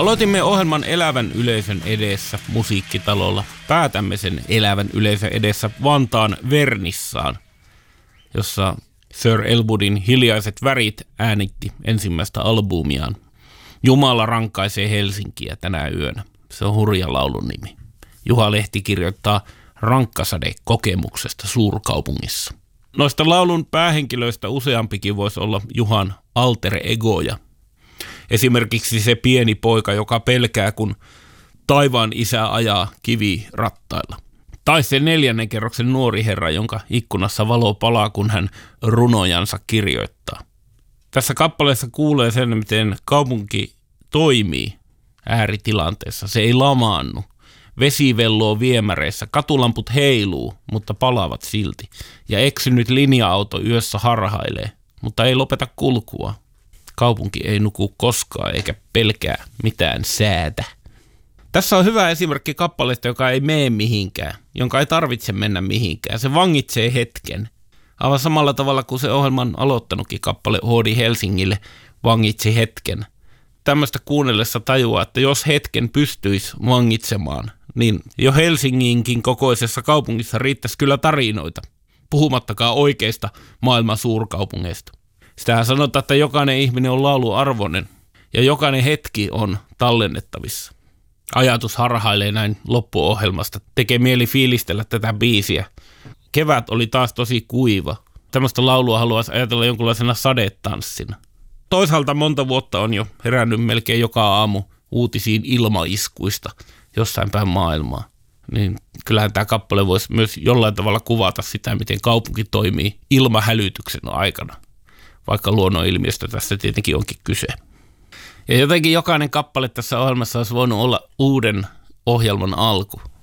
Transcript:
Aloitimme ohjelman elävän yleisön edessä Musiikkitalolla. Päätämme sen elävän yleisön edessä Vantaan Vernissaan, jossa Sir Elwoodin Hiljaiset värit äänitti ensimmäistä albumiaan. Jumala rankaisee Helsinkiä tänä yönä. Se on hurja laulun nimi. Juha Lehti kirjoittaa rankkasade-kokemuksesta suurkaupungissa. Noista laulun päähenkilöistä useampikin voisi olla Juhan alter egoja. Esimerkiksi se pieni poika, joka pelkää, kun taivaan isä ajaa kivirattailla. Tai se 4. kerroksen nuori herra, jonka ikkunassa valo palaa, kun hän runojansa kirjoittaa. Tässä kappaleessa kuulee sen, miten kaupunki toimii ääritilanteessa. Se ei lamaannu. Vesi velloo viemäreissä, katulamput heiluu, mutta palaavat silti. Ja eksynyt linja-auto yössä harhailee, mutta ei lopeta kulkua. Kaupunki ei nuku koskaan eikä pelkää mitään säätä. Tässä on hyvä esimerkki kappaleesta, joka ei mene mihinkään, jonka ei tarvitse mennä mihinkään. Se vangitsee hetken. Aivan samalla tavalla kuin se ohjelman aloittanutkin kappale Oodi Helsingille vangitsi hetken. Tämmöistä kuunnellessa tajuaa, että jos hetken pystyisi vangitsemaan, niin jo Helsinginkin kokoisessa kaupungissa riittäisi kyllä tarinoita, puhumattakaan oikeista maailman suurkaupungeista. Sitähän sanotaan, että jokainen ihminen on laulun arvoinen ja jokainen hetki on tallennettavissa. Ajatus harhailee näin loppuohjelmasta. Tekee mieli fiilistellä tätä biisiä. Kevät oli taas tosi kuiva. Tämmöistä laulua haluaisi ajatella jonkunlaisena sadetanssina. Toisaalta monta vuotta on jo herännyt melkein joka aamu uutisiin ilmaiskuista jossain päin maailmaa. Niin kyllähän tämä kappale voisi myös jollain tavalla kuvata sitä, miten kaupunki toimii ilmahälytyksen aikana. Vaikka luonnonilmiöstä tässä tietenkin onkin kyse. Ja jotenkin jokainen kappale tässä ohjelmassa olisi voinut olla uuden ohjelman alku.